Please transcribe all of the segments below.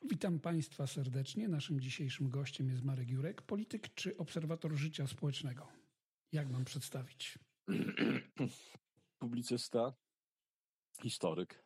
Witam Państwa serdecznie. Naszym dzisiejszym gościem jest Marek Jurek, polityk czy obserwator życia społecznego. Jak mam przedstawić? Publicysta, historyk.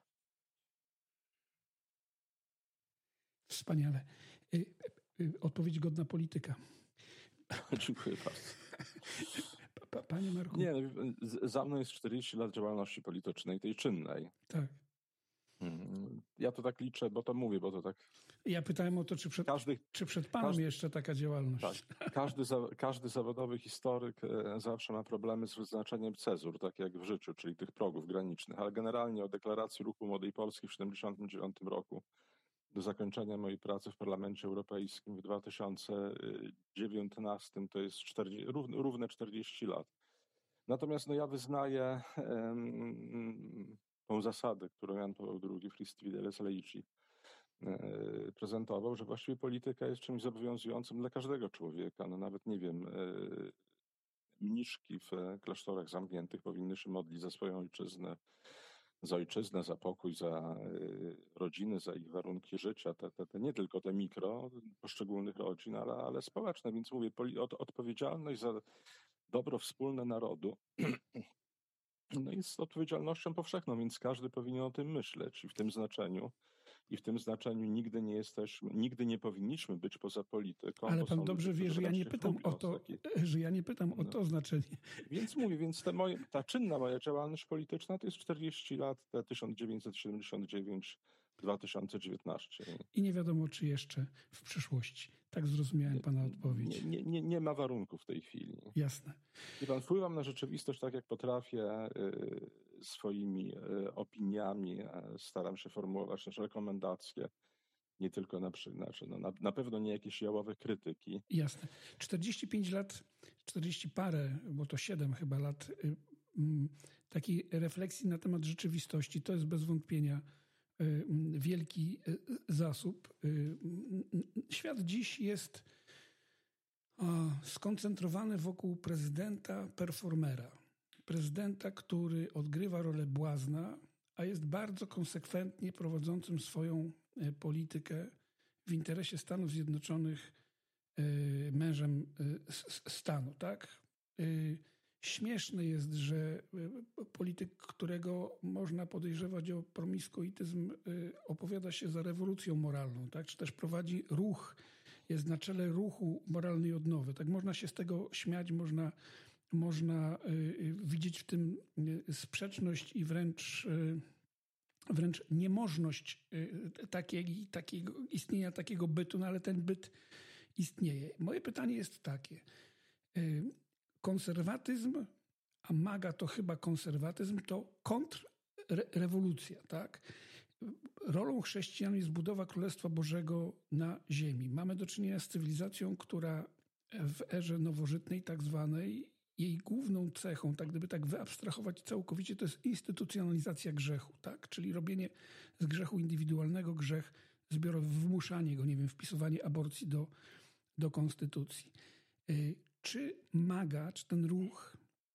Wspaniale. Odpowiedź godna polityka. Dziękuję bardzo. Panie Marku. Nie, za mną jest 40 lat działalności politycznej, tej czynnej. Tak. Ja to tak liczę, bo to tak... Ja pytałem o to, czy przed panem jeszcze taka działalność. Tak, każdy zawodowy historyk zawsze ma problemy z wyznaczeniem cezur, tak jak w życiu, czyli tych progów granicznych, ale generalnie od deklaracji Ruchu Młodej Polski w 1979 roku do zakończenia mojej pracy w Parlamencie Europejskim w 2019 to jest równe 40 lat. Natomiast ja wyznaję tą zasadę, którą Jan Paweł II, Christi Fideles Laici, prezentował, że właściwie polityka jest czymś zobowiązującym dla każdego człowieka. Nawet nie wiem, mniszki w klasztorach zamkniętych powinny się modlić za swoją ojczyznę, za pokój, za rodziny, za ich warunki życia, nie tylko te mikro poszczególnych rodzin, ale społeczne. Więc mówię, odpowiedzialność za dobro wspólne narodu jest odpowiedzialnością powszechną, więc każdy powinien o tym myśleć i w tym znaczeniu nigdy nie powinniśmy być poza polityką. Ale pan dobrze wie, że ja nie pytam o to znaczenie. Więc mówię, ta czynna moja działalność polityczna to jest 40 lat, te 1979-2019. I nie wiadomo, czy jeszcze w przyszłości. Tak zrozumiałem pana odpowiedź. Nie ma warunków w tej chwili. Jasne. I pan wpływam na rzeczywistość tak, jak potrafię, swoimi opiniami, staram się formułować też rekomendacje, nie tylko na pewno nie jakieś jałowe krytyki. Jasne. 45 lat, 40 parę, bo to 7 chyba lat takiej refleksji na temat rzeczywistości, to jest bez wątpienia wielki zasób. Świat dziś jest skoncentrowany wokół prezydenta performera. Prezydenta, który odgrywa rolę błazna, a jest bardzo konsekwentnie prowadzącym swoją politykę w interesie Stanów Zjednoczonych mężem stanu, tak? Śmieszne jest, że polityk, którego można podejrzewać o promiskuityzm, opowiada się za rewolucją moralną, tak? Czy też prowadzi ruch, jest na czele ruchu moralnej odnowy. Tak, można się z tego śmiać, można widzieć w tym sprzeczność i wręcz niemożność istnienia takiego bytu, ale ten byt istnieje. Moje pytanie jest takie. Konserwatyzm, a MAGA to chyba konserwatyzm, to kontrrewolucja, tak? Rolą chrześcijan jest budowa Królestwa Bożego na ziemi. Mamy do czynienia z cywilizacją, która w erze nowożytnej tak zwanej, jej główną cechą, tak gdyby tak wyabstrahować całkowicie, to jest instytucjonalizacja grzechu, tak? Czyli robienie z grzechu indywidualnego grzech zbiorowy, wymuszanie go, wpisywanie aborcji do konstytucji. Czy MAGA, czy ten ruch,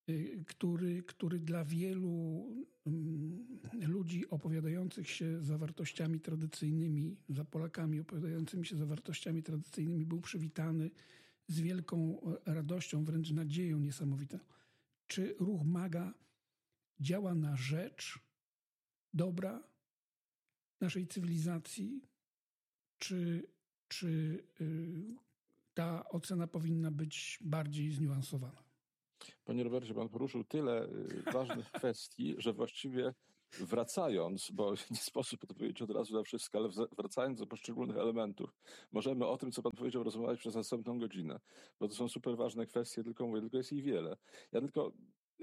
który dla wielu ludzi opowiadających się za wartościami tradycyjnymi, za Polakami opowiadającymi się za wartościami tradycyjnymi, był przywitany z wielką radością, wręcz nadzieją niesamowitą. Czy ruch MAGA działa na rzecz dobra naszej cywilizacji? Czy ta ocena powinna być bardziej zniuansowana? Panie Robercie, pan poruszył tyle ważnych kwestii, że właściwie wracając, bo nie sposób odpowiedzieć od razu na wszystko, ale wracając do poszczególnych elementów, możemy o tym, co pan powiedział, rozmawiać przez następną godzinę, bo to są super ważne kwestie, tylko jest ich wiele. Ja tylko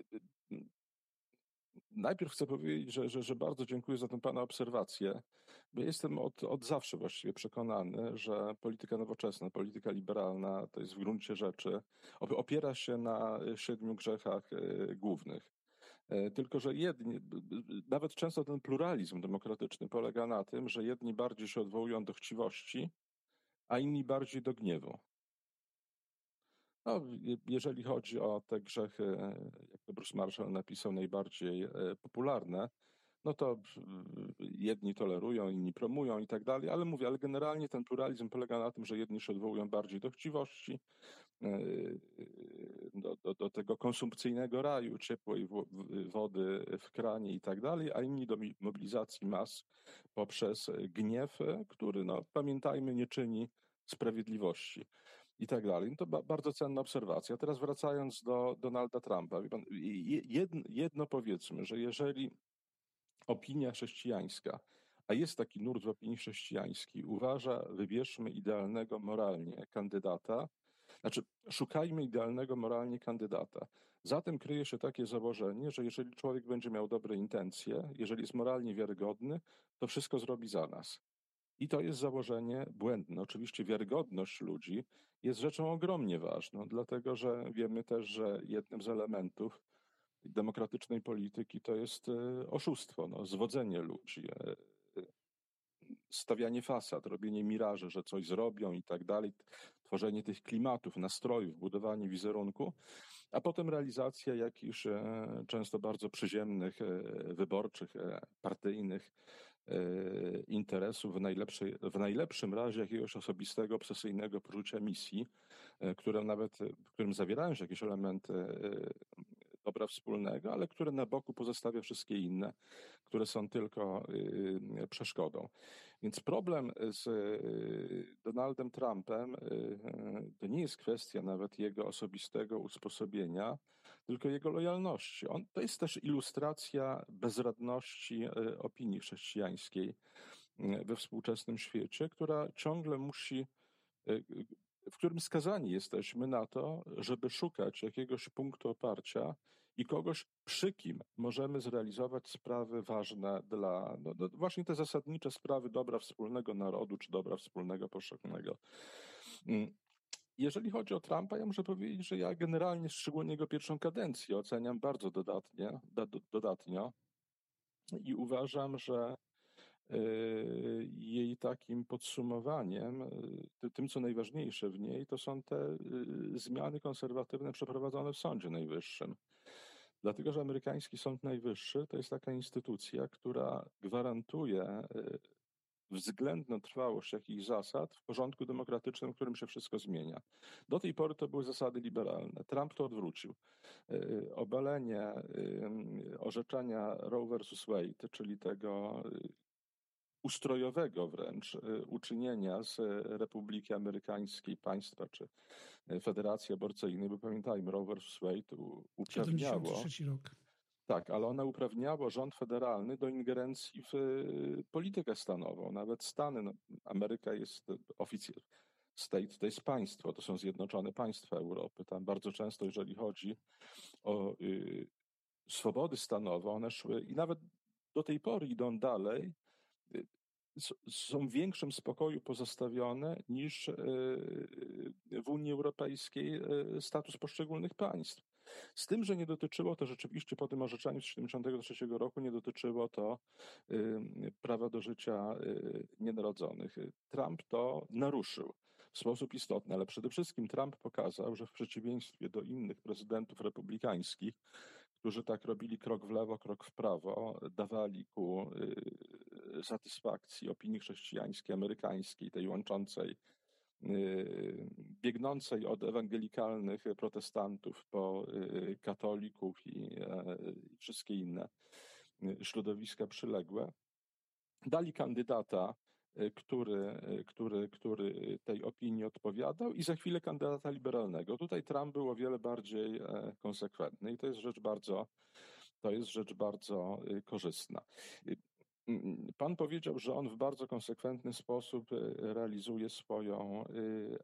najpierw chcę powiedzieć, że bardzo dziękuję za tę pana obserwację, bo jestem od zawsze właściwie przekonany, że polityka nowoczesna, polityka liberalna to jest w gruncie rzeczy, opiera się na 7 grzechach głównych. Tylko że nawet często ten pluralizm demokratyczny polega na tym, że jedni bardziej się odwołują do chciwości, a inni bardziej do gniewu. Jeżeli chodzi o te grzechy, jak to Bruce Marshall napisał, najbardziej popularne, no to jedni tolerują, inni promują i tak dalej, ale mówię, ale generalnie ten pluralizm polega na tym, że jedni się odwołują bardziej do chciwości, do tego konsumpcyjnego raju, ciepłej wody w kranie i tak dalej, a inni do mobilizacji mas poprzez gniew, który, no, pamiętajmy, nie czyni sprawiedliwości i tak dalej. No to bardzo cenna obserwacja. Teraz wracając do Donalda Trumpa, wie pan, jedno powiedzmy, że jeżeli opinia chrześcijańska, a jest taki nurt w opinii chrześcijańskiej, uważa, wybierzmy idealnego moralnie kandydata, znaczy szukajmy idealnego moralnie kandydata. Zatem kryje się takie założenie, że jeżeli człowiek będzie miał dobre intencje, jeżeli jest moralnie wiarygodny, to wszystko zrobi za nas. I to jest założenie błędne. Oczywiście wiarygodność ludzi jest rzeczą ogromnie ważną, dlatego że wiemy też, że jednym z elementów demokratycznej polityki to jest oszustwo, no, zwodzenie ludzi, stawianie fasad, robienie miraży, że coś zrobią i tak dalej, tworzenie tych klimatów, nastrojów, budowanie wizerunku, a potem realizacja jakichś często bardzo przyziemnych, wyborczych, partyjnych interesów, w najlepszym razie jakiegoś osobistego, obsesyjnego poczucia misji, w którym zawierają się jakieś elementy dobra wspólnego, ale które na boku pozostawia wszystkie inne, które są tylko przeszkodą. Więc problem z Donaldem Trumpem to nie jest kwestia nawet jego osobistego usposobienia, tylko jego lojalności. To jest też ilustracja bezradności opinii chrześcijańskiej we współczesnym świecie, która ciągle musi, w którym skazani jesteśmy na to, żeby szukać jakiegoś punktu oparcia i kogoś, przy kim możemy zrealizować sprawy ważne dla, właśnie te zasadnicze sprawy dobra wspólnego narodu czy dobra wspólnego poszczególnego. Jeżeli chodzi o Trumpa, ja muszę powiedzieć, że ja generalnie, szczególnie jego pierwszą kadencję, oceniam bardzo dodatnio i uważam, że jej takim podsumowaniem, tym co najważniejsze w niej, to są te zmiany konserwatywne przeprowadzone w Sądzie Najwyższym. Dlatego, że amerykański Sąd Najwyższy to jest taka instytucja, która gwarantuje względną trwałość jakichś zasad w porządku demokratycznym, w którym się wszystko zmienia. Do tej pory to były zasady liberalne. Trump to odwrócił. Obalenie orzeczenia Roe versus Wade, czyli tego ustrojowego wręcz uczynienia z Republiki Amerykańskiej państwa czy Federacji Aborcyjnej, bo pamiętajmy, Roe versus Wade uprawniało... 73 rok. Tak, ale ona uprawniała rząd federalny do ingerencji w politykę stanową. Nawet Stany, Ameryka jest state to jest państwo, to są Zjednoczone Państwa Europy. Tam bardzo często, jeżeli chodzi o swobody stanowe, one szły i nawet do tej pory idą dalej, są w większym spokoju pozostawione niż w Unii Europejskiej status poszczególnych państw. Z tym, że nie dotyczyło to rzeczywiście po tym orzeczeniu z 1973 roku, nie dotyczyło to prawa do życia nienarodzonych. Trump to naruszył w sposób istotny, ale przede wszystkim Trump pokazał, że w przeciwieństwie do innych prezydentów republikańskich, którzy tak robili krok w lewo, krok w prawo, dawali ku satysfakcji opinii chrześcijańskiej, amerykańskiej, tej łączącej, biegnącej od ewangelikalnych protestantów po katolików i wszystkie inne środowiska przyległe, dali kandydata, który tej opinii odpowiadał i za chwilę kandydata liberalnego. Tutaj Trump był o wiele bardziej konsekwentny i to jest rzecz bardzo korzystna. Pan powiedział, że on w bardzo konsekwentny sposób realizuje swoją